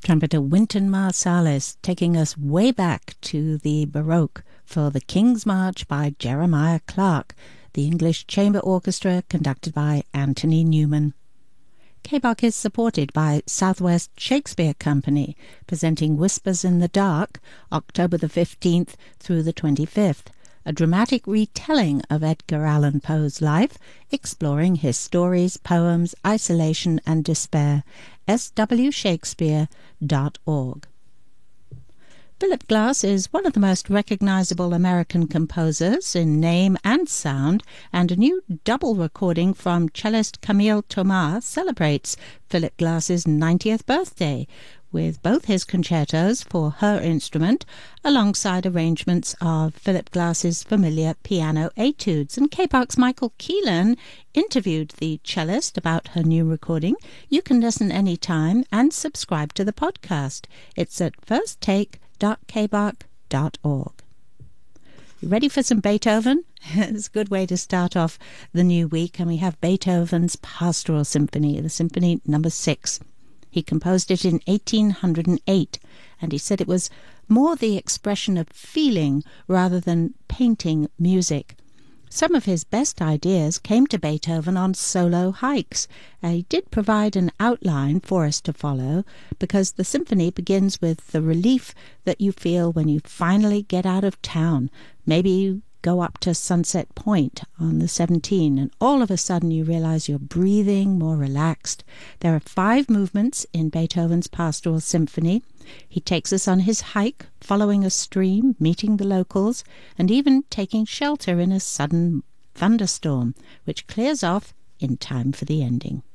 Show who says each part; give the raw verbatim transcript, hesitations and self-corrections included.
Speaker 1: Trumpeter Wynton Marsalis taking us way back to the Baroque for the King's March by Jeremiah Clarke, the English Chamber Orchestra conducted by Anthony Newman. K B O C is supported by Southwest Shakespeare Company, presenting Whispers in the Dark, October the fifteenth through the twenty-fifth, a dramatic retelling of Edgar Allan Poe's life, exploring his stories, poems, isolation and despair. s w shakespeare dot org. Philip Glass is one of the most recognizable American composers in name and sound, and a new double recording from cellist Camille Thomas celebrates Philip Glass's ninetieth birthday, with both his concertos for her instrument, alongside arrangements of Philip Glass's familiar piano etudes. And K B O C's Michael Keelan interviewed the cellist about her new recording. You can listen anytime and subscribe to the podcast. It's at first take dot k b o c dot org. You ready for some Beethoven? It's a good way to start off the new week, and we have Beethoven's Pastoral Symphony, the Symphony number six. He composed it in eighteen oh eight, and he said it was more the expression of feeling rather than painting music. Some of his best ideas came to Beethoven on solo hikes. Uh, he did provide an outline for us to follow, because the symphony begins with the relief that you feel when you finally get out of town. Maybe you go up to Sunset Point on the seventeenth, and all of a sudden you realize you're breathing more relaxed. There are five movements in Beethoven's Pastoral Symphony. He takes us on his hike, following a stream, meeting the locals, and even taking shelter in a sudden thunderstorm, which clears off in time for the ending.